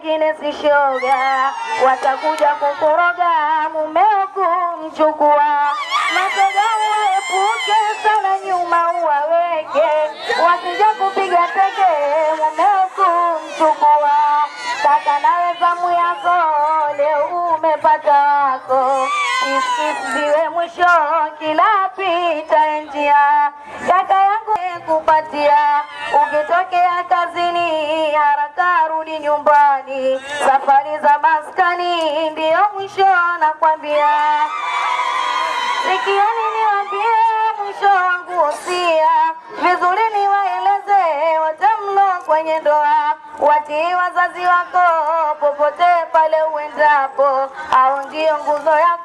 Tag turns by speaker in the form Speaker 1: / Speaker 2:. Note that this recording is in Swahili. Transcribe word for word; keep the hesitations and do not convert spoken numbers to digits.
Speaker 1: Kine si shoga, watakuja kukoroga, mumeo kumchukua. Matega uepuke sana, nyuma uwaweke, wasija kupiga teke, mumeo kumchukua. Kaka nawe zamu yako, leo umepata wako, kisi ziwe mwisho kila pita njia. Kaka yangu kupatia, ukitokea kazini haraka rudi nyumbani, safari za maskani ndio mwisho nakwambia. Sikieni niwaambie mwisho wangu usia, vizuri niwaeleze wote mlo kwenye ndoa, watii wazazi wako popote pale uendapo, au ndio nguzo yako.